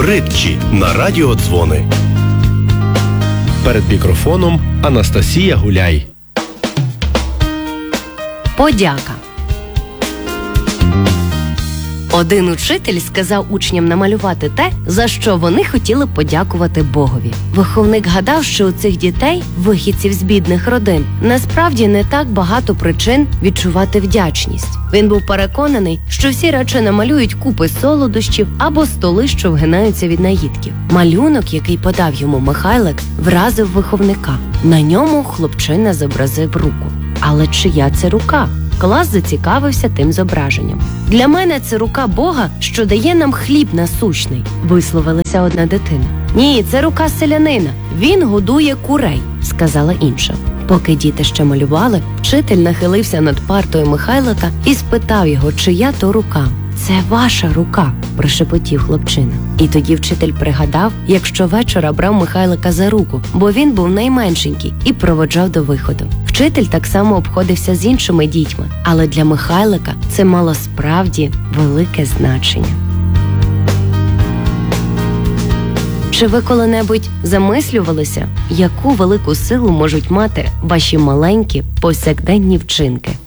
притчі на радіодзвони. Перед мікрофоном Анастасія Гуляй. Подяка. Один учитель сказав учням намалювати те, за що вони хотіли подякувати Богові. Виховник гадав, що у цих дітей, вихідців з бідних родин, насправді не так багато причин відчувати вдячність. Він був переконаний, що всі радше намалюють купи солодощів або столи, що вгинаються від наїдків. Малюнок, який подав йому Михайлик, вразив виховника. На ньому хлопчина зобразив руку. Але чия це рука? Клас зацікавився тим зображенням. «Для мене це рука Бога, що дає нам хліб насущний», – висловилася одна дитина. «Ні, це рука селянина, він годує курей», – сказала інша. Поки діти ще малювали, вчитель нахилився над партою Михайлика і спитав його, чия то рука. «Це ваша рука», – прошепотів хлопчина. І тоді вчитель пригадав, як щовечора брав Михайлика за руку, бо він був найменшенький, і проводжав до виходу. Вчитель так само обходився з іншими дітьми, але для Михайлика це мало справді велике значення. Чи ви коли-небудь замислювалися, яку велику силу можуть мати ваші маленькі повсякденні вчинки?